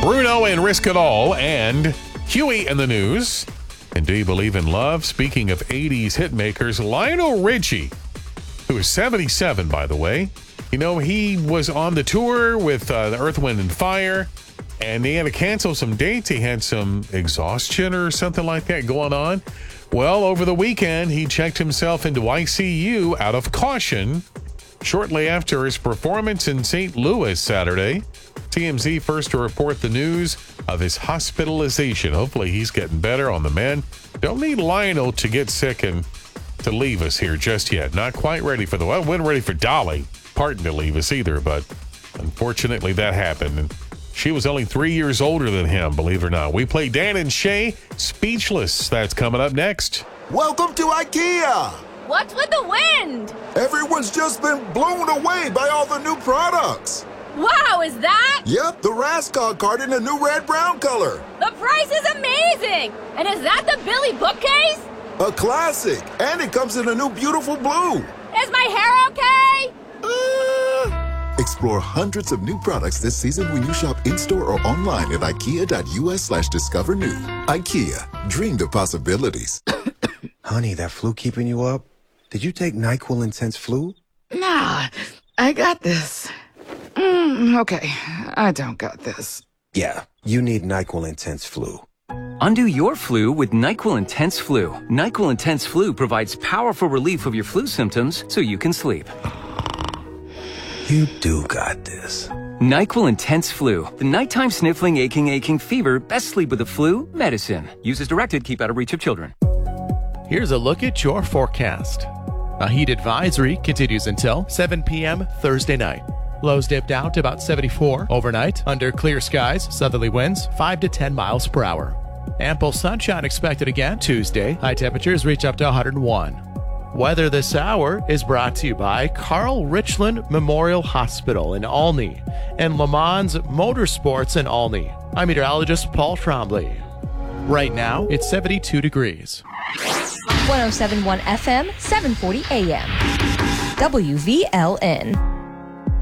Bruno and Risk It All, and Huey in the news. And do you believe in love? Speaking of 80s hitmakers, Lionel Richie, who is 77, by the way. You know, he was on the tour with the Earth, Wind, and Fire, and he had to cancel some dates. He had some exhaustion or something like that going on. Well, over the weekend, he checked himself into ICU out of caution shortly after his performance in St. Louis Saturday. TMZ first to report the news of his hospitalization. Hopefully he's getting better on the mend. Don't need Lionel to get sick and to leave us here just yet. Not quite ready for wasn't ready for Dolly Parton to leave us either, but unfortunately that happened. And she was only 3 years older than him, believe it or not. We play Dan and Shay, Speechless. That's coming up next. Welcome to IKEA! What's with the wind? Everyone's just been blown away by all the new products. Wow, is that? Yep, the Raskog cart in a new red-brown color. The price is amazing! And is that the Billy bookcase? A classic, and it comes in a new beautiful blue. Is my hair okay? Explore hundreds of new products this season when you shop in-store or online at ikea.us/discover new. IKEA, dream the possibilities. Honey, that flu keeping you up? Did you take NyQuil Intense Flu? Nah, I got this. Okay, I don't got this. Yeah, you need NyQuil Intense Flu. Undo your flu with NyQuil Intense Flu. NyQuil Intense Flu provides powerful relief of your flu symptoms so you can sleep. You do got this. NyQuil Intense Flu. The nighttime sniffling, aching fever. Best sleep with the flu medicine. Use as directed. Keep out of reach of children. Here's a look at your forecast. A heat advisory continues until 7 p.m. Thursday night. Lows dipped out to about 74 overnight. Under clear skies, southerly winds 5 to 10 miles per hour. Ample sunshine expected again Tuesday. High temperatures reach up to 101. Weather this hour is brought to you by Carl Richland Memorial Hospital in Olney and Le Mans Motorsports in Olney. I'm meteorologist Paul Trombley. Right now, it's 72 degrees. 107.1 FM, 740 AM. WVLN.